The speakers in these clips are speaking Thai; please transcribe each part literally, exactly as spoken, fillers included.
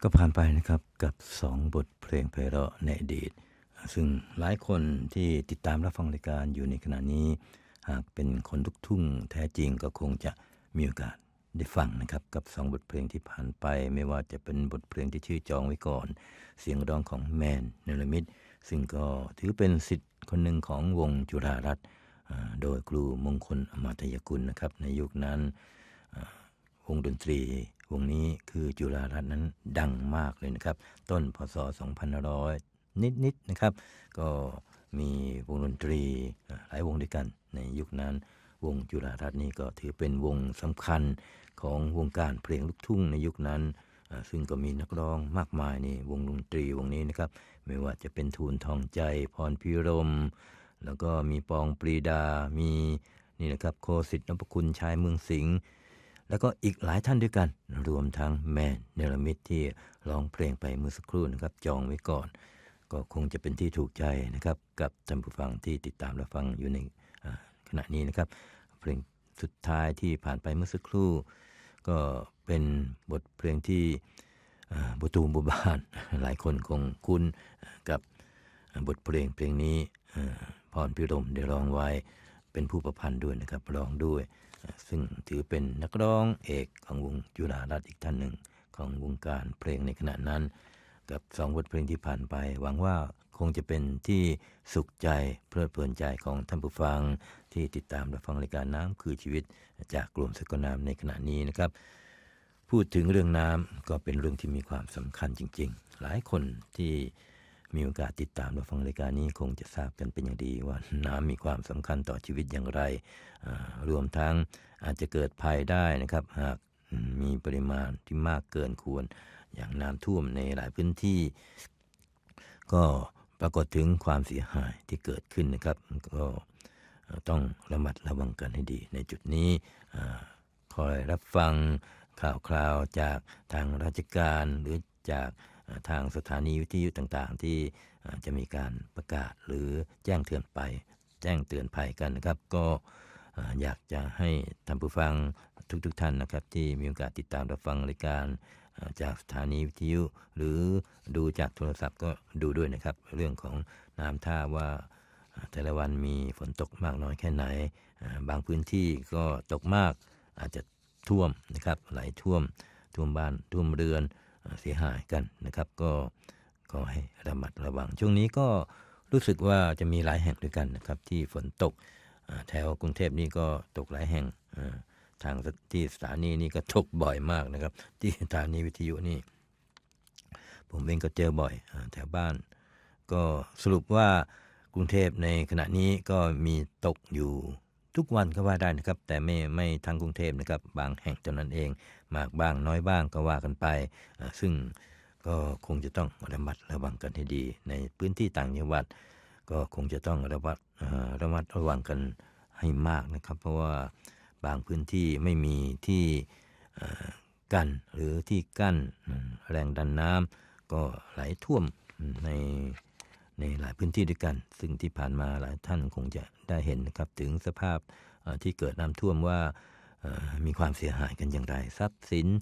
ก็ผ่านไปนะครับกับสองบทเพลงไพเราะในอดีตซึ่งหลายคนที่ติดตามรับฟังรายการอยู่ในขณะนี้หากเป็นคนลูกทุ่งแท้จริงก็คงจะมีโอกาสได้ฟังนะครับกับสองบทเพลงที่ผ่านไปไม่ว่าจะเป็นบทเพลงที่ชื่อจองไว้ก่อนเสียงร้องของแมนเนรมิตซึ่งก็ถือเป็นศิษย์คนหนึ่งของวงจุฬารัตน์โดยครูมงคลอมาตยกุลนะครับในยุคนั้นวงดนตรีวงนี้คือจุฬารัตน์นั้นดังมากเลยนะครับต้นพศสองพันห้าร้อยนิดๆนะครับก็มีวงดนตรีหลายวงด้วยกันในยุคนั้นวงจุฬารัตน์นี่ก็ถือเป็นวงสำคัญของวงการเพลงลูกทุ่งในยุคนั้นซึ่งก็มีนักร้องมากมายนี่วงดนตรีวงนี้นะครับไม่ว่าจะเป็นทูลทองใจพรพิรมแล้วก็มีปองปรีดามีนี่นะครับโคสิทธิ์นพคุณชายเมืองสิงห์แล้วก็อีกหลายท่านด้วยกันรวมทั้งแมนเนรมิตที่ร้องเพลงไปเมื่อสักครู่นะครับจองไว้ก่อนก็คงจะเป็นที่ถูกใจนะครับกับท่านผู้ฟังที่ติดตามรับฟังอยู่ในขณะนี้นะครับเพลงสุดท้ายที่ผ่านไปเมื่อสักครู่ก็เป็นบทเพลงที่บุตูมบุบานหลายคนคงคุ้นกับบทเพลงเพลงนี้พรพิรมได้ร้องไว้เป็นผู้ประพันธ์ด้วยนะครับร้องด้วยซึ่งถือเป็นนักร้องเอกของวงจุฬารัตน์อีกท่านหนึ่งของวงการเพลงในขณะนั้นกับสองบทเพลงที่ผ่านไปหวังว่าคงจะเป็นที่สุขใจเพลิดเพลินใจของท่านผู้ฟังที่ติดตามรับฟังรายการน้ำคือชีวิตจากกลุ่มสกลน้ำในขณะนี้นะครับพูดถึงเรื่องน้ำก็เป็นเรื่องที่มีความสำคัญจริงๆหลายคนที่มีโอกาสติดตามรับฟังรายการนี้คงจะทราบกันเป็นอย่างดีว่าน้ำมีความสำคัญต่อชีวิตอย่างไรรวมทั้งอาจจะเกิดภัยได้นะครับหากมีปริมาณที่มากเกินควรอย่างน้ำท่วมในหลายพื้นที่ก็ปรากฏถึงความเสียหายที่เกิดขึ้นนะครับก็ต้องระมัดระวังกันให้ดีในจุดนี้คอยรับฟังข่าวคราวจากทางราชการหรือจากทางสถานีวิทยุต่างๆที่จะมีการประกาศหรือแจ้งเตือนไปแจ้งเตือนภัยกันนะครับก็อยากจะให้ท่านผู้ฟังทุกๆท่านนะครับที่มีโอกาสติดตามรับฟังรายการจากสถานีวิทยุหรือดูจากโทรศัพท์ก็ดูด้วยนะครับเรื่องของน้ำท่าว่าแต่ละวันมีฝนตกมากน้อยแค่ไหนบางพื้นที่ก็ตกมากอาจจะท่วมนะครับไหลท่วมท่วมบ้านท่วมเรือนเสียหายกันนะครับก็ก็ให้ระมัดระวังช่วงนี้ก็รู้สึกว่าจะมีหลายแห่งด้วยกันนะครับที่ฝนตกแถวกรุงเทพนี่ก็ตกหลายแห่งทางที่สถานีนี่ก็ตกบ่อยมากนะครับที่สถานีวิทยุนี่ผมเองก็เจอบ่อยแถวบ้านก็สรุปว่ากรุงเทพในขณะนี้ก็มีตกอยู่ทุกวันก็ว่าได้นะครับแต่ไม่ไม่ทั้งกรุงเทพนะครับบางแห่งเท่านั้นเองมากบ้างน้อยบ้างก็ว่ากันไปซึ่งก็คงจะต้องระมัดระวังกันให้ดีในพื้นที่ต่างจังหวัดก็คงจะต้องระมัดระมัดระวังกันให้มากนะครับเพราะว่าบางพื้นที่ไม่มีที่กั้นหรือที่กั้นแรงดันน้ำก็ไหลท่วมในในหลายพื้นที่ด้วยกันซึ่งที่ผ่านมาหลายท่านคงจะได้เห็นนะครับถึงสภาพที่เกิดน้ำท่วมว่ามีความเสียหายกันอย่างไรทรัพย์สิน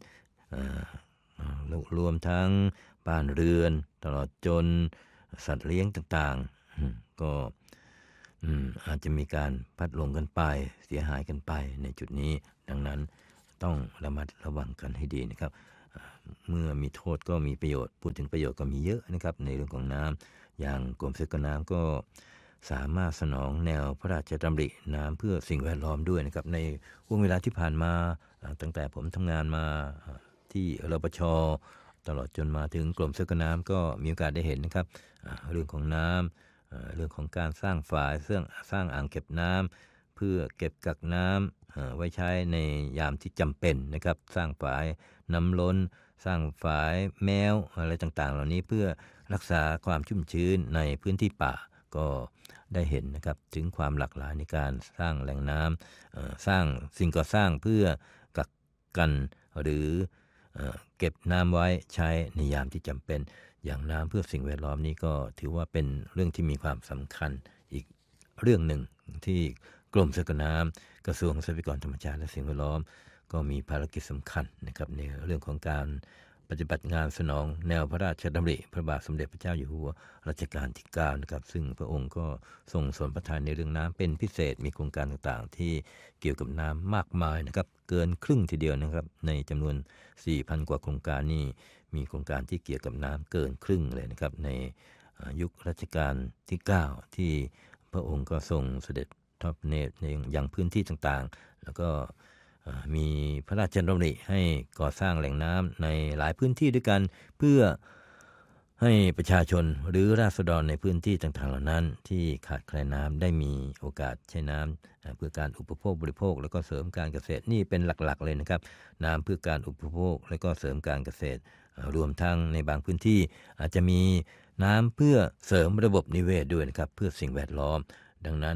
รวมทั้งบ้านเรือนตลอดจนสัตว์เลี้ยงต่างๆก็อาจจะมีการพัดหลงกันไปเสียหายกันไปในจุดนี้ดังนั้นต้องระมัดระวังกันให้ดีนะครับเมื่อมีโทษก็มีประโยชน์พูดถึงประโยชน์ก็มีเยอะนะครับในเรื่องของน้ำอย่างกรมสกลน้ำก็สามารถสนองแนวพระราชดำริน้ำเพื่อสิ่งแวดล้อมด้วยนะครับในวงเวลาที่ผ่านมาตั้งแต่ผมทำงานมาที่รปช.ตลอดจนมาถึงกรมสกลน้ำก็มีโอกาสได้เห็นนะครับเรื่องของน้ำเรื่องของการสร้างฝายเรื่องสร้างอ่างเก็บน้ำเพื่อเก็บกักน้ำไว้ใช้ในยามที่จำเป็นนะครับสร้างฝายน้ำล้นสร้างฝายแมวอะไรต่างๆเหล่านี้เพื่อรักษาความชุ่มชื้นในพื้นที่ป่าก็ได้เห็นนะครับถึงความหลากหลายในการสร้างแหล่งน้ำสร้างสิ่งก่อสร้างเพื่อกักกันหรือเก็บน้ำไว้ใช้ในยามที่จำเป็นอย่างน้ำเพื่อสิ่งแวดล้อมนี้ก็ถือว่าเป็นเรื่องที่มีความสำคัญอีกเรื่องหนึ่งที่กรมสกลน้ำกระทรวงทรัพยากรธรรมชาติและสิ่งแวดล้อมก็มีภารกิจสำคัญนะครับในเรื่องของการปฏิบัติงานสนองแนวพระราชดำริพระบาทสมเด็จพระเจ้าอยู่หัวรัชกาลที่เก้านะครับซึ่งพระองค์ก็ทรงสนพระทัยในเรื่องน้ำเป็นพิเศษมีโครงการต่างๆที่เกี่ยวกับน้ำมากมายนะครับเกินครึ่งทีเดียวนะครับในจำนวน สี่พัน กว่าโครงการนี้มีโครงการที่เกี่ยวกับน้ำเกินครึ่งเลยนะครับในยุครัชกาลที่เก้าที่พระองค์ก็ทรงเสด็จทอดพระเนตรในยังพื้นที่ต่างๆแล้วก็มีพระราชดำริให้ก่อสร้างแหล่งน้ำในหลายพื้นที่ด้วยกันเพื่อให้ประชาชนหรือราษฎรในพื้นที่ต่างๆเหล่านั้นที่ขาดแคลนน้ำได้มีโอกาสใช้น้ำเพื่อการอุปโภคบริโภคแล้วก็เสริมการเกษตรนี่เป็นหลักๆเลยนะครับน้ำเพื่อการอุปโภคแล้วก็เสริมการเกษตรรวมทั้งในบางพื้นที่อาจจะมีน้ำเพื่อเสริมระบบนิเวศด้วยนะครับเพื่อสิ่งแวดล้อมดังนั้น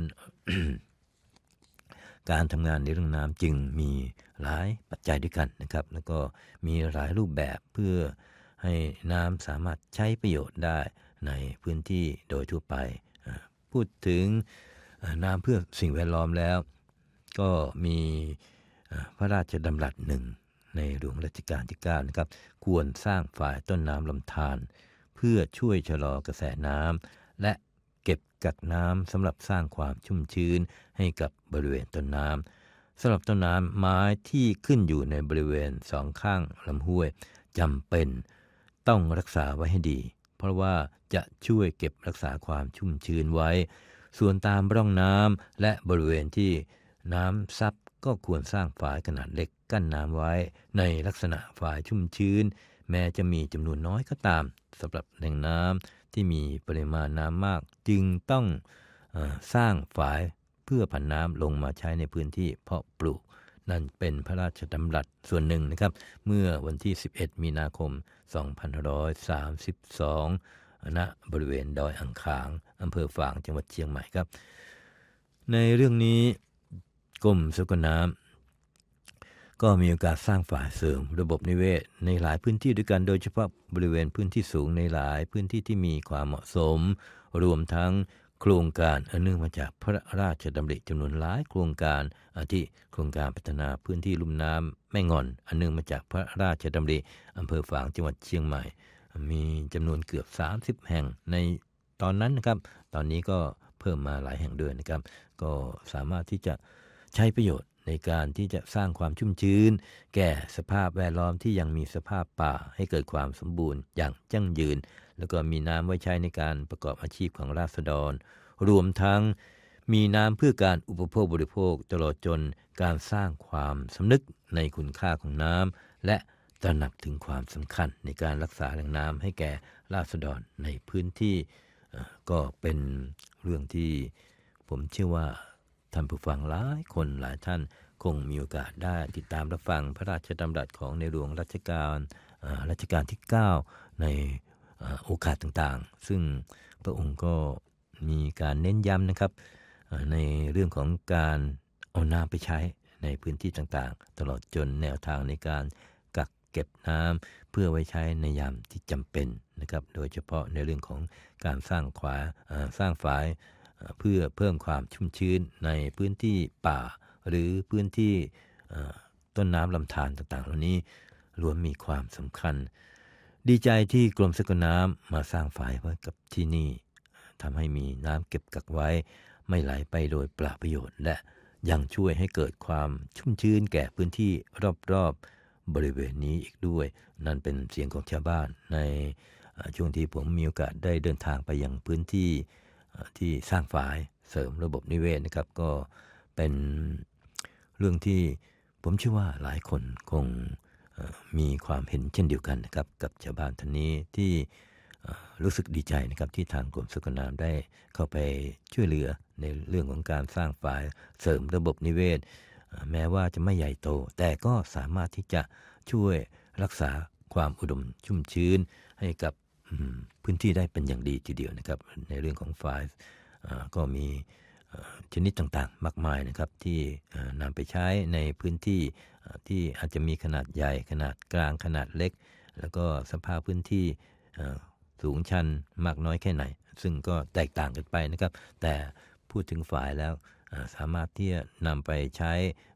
การทำงานในเรื่องน้ำจึงมีหลายปัจจัยด้วยกันนะครับแล้วก็มีหลายรูปแบบเพื่อให้น้ำสามารถใช้ประโยชน์ได้ในพื้นที่โดยทั่วไปพูดถึงน้ำเพื่อสิ่งแวดล้อมแล้วก็มีพระราชดำรัสหนึ่งในหลวงรัชกาลที่เก้านะครับควรสร้างฝ่ายต้นน้ำลำธารเพื่อช่วยชะลอกระแสน้ำและเก็บกักน้ำสำหรับสร้างความชุ่มชื้นให้กับบริเวณต้นน้ำสำหรับต้นน้ำไม้ที่ขึ้นอยู่ในบริเวณสองข้างลำห้วยจำเป็นต้องรักษาไว้ให้ดีเพราะว่าจะช่วยเก็บรักษาความชุ่มชื้นไว้ส่วนตามร่องน้ำและบริเวณที่น้ำซับก็ควรสร้างฝายขนาดเล็กกั้นน้ำไว้ในลักษณะฝายชุ่มชื้นแม้จะมีจำนวนน้อยก็ตามสำหรับแหล่งน้ำที่มีปริมาณน้ำมากจึงต้องเอ่อสร้างฝายเพื่อผันน้ำลงมาใช้ในพื้นที่เพาะปลูกนั่นเป็นพระราชดำรัสส่วนหนึ่งนะครับเมื่อวันที่สิบเอ็ดมีนาคมสองพันห้าร้อยสามสิบสองณบริเวณดอยอ่างขางอำเภอฝางจังหวัดเชียงใหม่ครับในเรื่องนี้กรมสกุลน้ำก็มีโอกาสสร้างฝ่ายเสริมระบบนิเวศในหลายพื้นที่ด้วยกันโดยเฉพาะบริเวณพื้นที่สูงในหลายพื้นที่ที่มีความเหมาะสมรวมทั้งโครงการอันเนื่องมาจากพระราชดำริจำนวนหลายโครงการอาทิโครงการพัฒนาพื้นที่ลุ่มน้ำแม่ง่อนอันเนื่องมาจากพระราชดำริอำเภอฝางจังหวัดเชียงใหม่มีจำนวนเกือบสามสิบแห่งในตอนนั้นนะครับตอนนี้ก็เพิ่มมาหลายแห่งด้วยนะครับก็สามารถที่จะใช้ประโยชน์ในการที่จะสร้างความชุ่มชื้นแก่สภาพแวดล้อมที่ยังมีสภาพป่าให้เกิดความสมบูรณ์อย่างยั่งยืนแล้วก็มีน้ำไว้ใช้ในการประกอบอาชีพของราษฎรรวมทั้งมีน้ำเพื่อการอุปโภคบริโภคตลอดจนการสร้างความสำนึกในคุณค่าของน้ำและตระหนักถึงความสำคัญในการรักษาแหล่งน้ำให้แก่ราษฎรในพื้นที่ก็เป็นเรื่องที่ผมเชื่อว่าท่านผู้ฟังหลายคนหลายท่านคงมีโอกาสได้ติดตามรับฟังพระราชดำรัสของในหลวงรัชกาลรัชกาลที่เก้าในโอกาสต่างๆซึ่งพระองค์ก็มีการเน้นย้ำนะครับในเรื่องของการเอาน้ำไปใช้ในพื้นที่ต่างๆตลอดจนแนวทางในการกักเก็บน้ำเพื่อไว้ใช้ในยามที่จำเป็นนะครับโดยเฉพาะในเรื่องของการสร้างขวาสร้างฝายเพื่อเพิ่มความชุ่มชื้นในพื้นที่ป่าหรือพื้นที่ต้นน้ำลำธารต่างๆเหล่านี้ล้วนมีความสำคัญดีใจที่กรมสกุลน้ำมาสร้างฝายไว้กับที่นี่ทำให้มีน้ำเก็บกักไว้ไม่ไหลไปโดยเปล่าประโยชน์และยังช่วยให้เกิดความชุ่มชื้นแก่พื้นที่รอบๆบริเวณนี้อีกด้วยนั่นเป็นเสียงของชาวบ้านในช่วงที่ผมมีโอกาสได้เดินทางไปยังพื้นที่ที่สร้างฝายเสริมระบบนิเวศนะครับก็เป็นเรื่องที่ผมเชื่อว่าหลายคนคงมีความเห็นเช่นเดียวกันนะครับกับชาวบ้านท่านนี้ที่รู้สึกดีใจนะครับที่ทางกรมสกุลน้ำได้เข้าไปช่วยเหลือในเรื่องของการสร้างฝายเสริมระบบนิเวศแม้ว่าจะไม่ใหญ่โตแต่ก็สามารถที่จะช่วยรักษาความอุดมชุ่มชื้นให้กับพื้นที่ได้เป็นอย่างดีทีเดียวนะครับในเรื่องของฝายก็มีชนิดต่างๆมากมายนะครับที่นำไปใช้ในพื้นที่ที่อาจจะมีขนาดใหญ่ขนาดกลางขนาดเล็กแล้วก็สภาพพื้นที่สูงชันมากน้อยแค่ไหนซึ่งก็แตกต่างกันไปนะครับแต่พูดถึงฝายแล้วสามารถที่จะนำไปใช้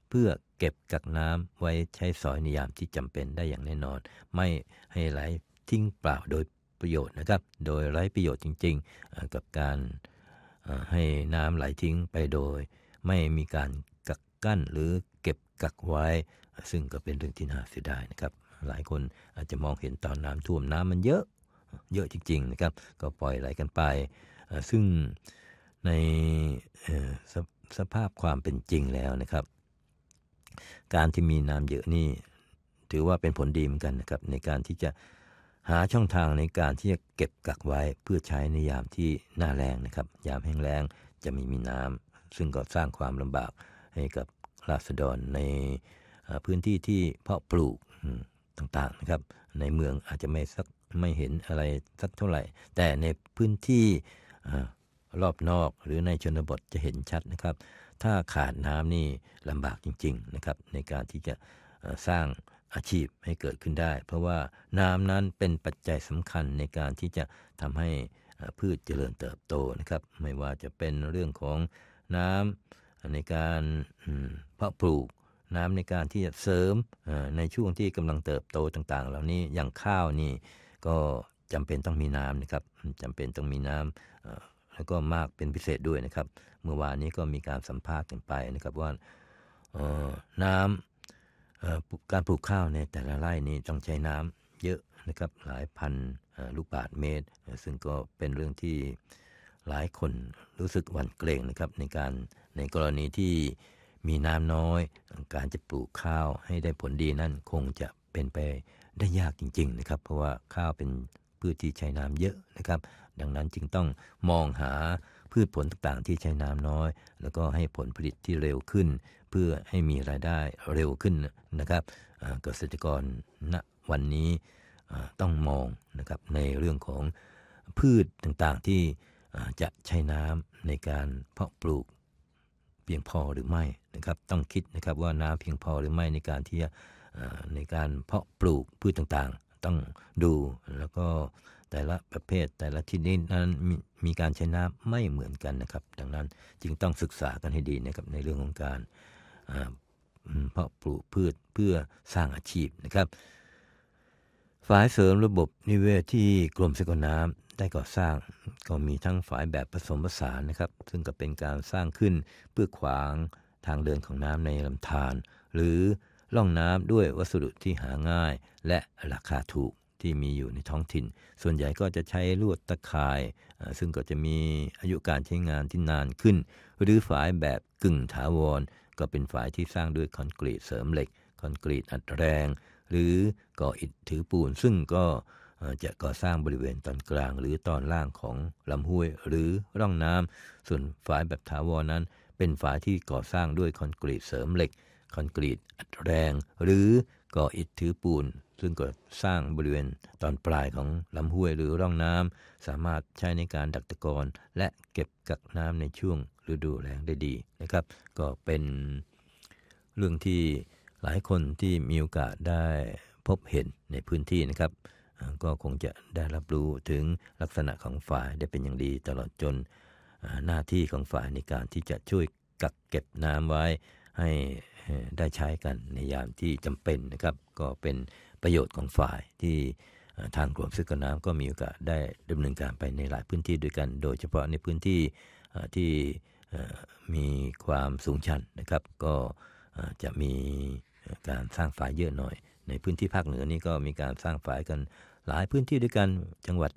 เพื่อเก็บกักน้ำไว้ใช้สอยในยามที่จำเป็นได้อย่างแน่นอนไม่ให้ไหลทิ้งเปล่าโดยประโยชน์นะครับโดยไร้ประโยชน์จริงๆกับการให้น้ำไหลทิ้งไปโดยไม่มีการกักกั้นหรือเก็บกักไว้ซึ่งก็เป็นเรื่องที่น่าเสียดายนะครับหลายคนอาจจะมองเห็นตอนน้ำท่วมน้ำมันเยอะเยอะจริงๆนะครับก็ปล่อยไหลกันไปซึ่งในส, สภาพความเป็นจริงแล้วนะครับการที่มีน้ำเยอะนี่ถือว่าเป็นผลดีเหมือนกันนะครับในการที่จะหาช่องทางในการที่จะเก็บกักไว้เพื่อใช้ในยามที่หน้าแล้งนะครับยามแห้งแล้งจะไม่มีน้ำซึ่งก็สร้างความลำบากให้กับราษฎรในพื้นที่ที่เพาะปลูกต่างๆนะครับในเมืองอาจจะไม่สักไม่เห็นอะไรสักเท่าไหร่แต่ในพื้นที่รอบนอกหรือในชนบทจะเห็นชัดนะครับถ้าขาดน้ำนี่ลำบากจริงๆนะครับในการที่จะสร้างอาชีพให้เกิดขึ้นได้เพราะว่าน้ำนั้นเป็นปัจจัยสำคัญในการที่จะทำให้พืชเจริญเติบโตนะครับไม่ว่าจะเป็นเรื่องของน้ำในการเพาะปลูกน้ำในการที่จะเสริมในช่วงที่กำลังเติบโตต่างๆเหล่านี้อย่างข้าวนี่ก็จำเป็นต้องมีน้ำนะครับจำเป็นต้องมีน้ำแล้วก็มากเป็นพิเศษด้วยนะครับเมื่อวานนี้ก็มีการสัมภาษณ์กันไปนะครับว่าน้ำการปลูกข้าวในแต่ละไร่นี้ต้องใช้น้ำเยอะนะครับหลายพันลูกบาศก์เมตรซึ่งก็เป็นเรื่องที่หลายคนรู้สึกหวั่นเกรงนะครับในการในกรณีที่มีน้ำน้อยการจะปลูกข้าวให้ได้ผลดีนั่นคงจะเป็นไปได้ยากจริงๆนะครับเพราะว่าข้าวเป็นพืชที่ใช้น้ำเยอะนะครับดังนั้นจึงต้องมองหาพืชผลต่างๆที่ใช้น้ำน้อยแล้วก็ให้ผลผลิตที่เร็วขึ้นเพื่อให้มีรายได้เร็วขึ้นนะครับเกษตรกรณวันนี้ต้องมองนะครับในเรื่องของพืชต่างๆที่จะใช้น้ำในการเพาะปลูกเพียงพอหรือไม่นะครับต้องคิดนะครับว่าน้ำเพียงพอหรือไม่ในการที่จะในการเพาะปลูกพืชต่างๆต้องดูแล้วก็แต่ละประเภทแต่ละชนิดนั้นม มีการใช้น้ำไม่เหมือนกันนะครับดังนั้นจึงต้องศึกษากันให้ดีนะครับในเรื่องของการเพาะปลูกพืชเพื่อสร้างอาชีพนะครับฝ่ายเสริมระบบนิเวศที่กรมสกลน้ำได้ก่อสร้างก็มีทั้งฝ่ายแบบผสมผสานนะครับซึ่งก็เป็นการสร้างขึ้นเพื่อขวางทางเดินของน้ำในลำธารหรือร่องน้ำด้วยวัสดุที่หาง่ายและราคาถูกที่มีอยู่ในท้องถิ่นส่วนใหญ่ก็จะใช้ลวดตะข่ายซึ่งก็จะมีอายุการใช้งานที่นานขึ้นหรือฝายแบบกึ่งถาวรก็เป็นฝายที่สร้างด้วยคอนกรีตเสริมเหล็กคอนกรีตอัดแรงหรือก่ออิฐถือปูนซึ่งก็จะก่อสร้างบริเวณตอนกลางหรือตอนล่างของลำห้วยหรือร่องน้ำส่วนฝายแบบถาวรนั้นเป็นฝายที่ก่อสร้างด้วยคอนกรีตเสริมเหล็กคอนกรีตอัดแรงหรือก่ออิฐถือปูนซึ่งก็สร้างบริเวณตอนปลายของลำห้วยหรือร่องน้ำสามารถใช้ในการดักตะกอนและเก็บกักน้ำในช่วงฤดูแล้งได้ดีนะครับก็เป็นเรื่องที่หลายคนที่มีโอกาสได้พบเห็นในพื้นที่นะครับก็คงจะได้รับรู้ถึงลักษณะของฝ่ายได้เป็นอย่างดีตลอดจนหน้าที่ของฝ่ายในการที่จะช่วยกักเก็บน้ำไว้ให้ได้ใช้กันในยามที่จำเป็นนะครับก็เป็นประโยชน์ของฝ่ายที่ทางกรมสกลน้ำก็มีโอกาสได้ดำเนินการไปในหลายพื้นที่ด้วยกันโดยเฉพาะในพื้นที่ที่มีความสูงชันนะครับก็จะมีการสร้างฝ่ายเยอะหน่อยในพื้นที่ภาคเหนือนี่ก็มีการสร้างฝ่ายกันหลายพื้นที่ด้วยกันจังหวัด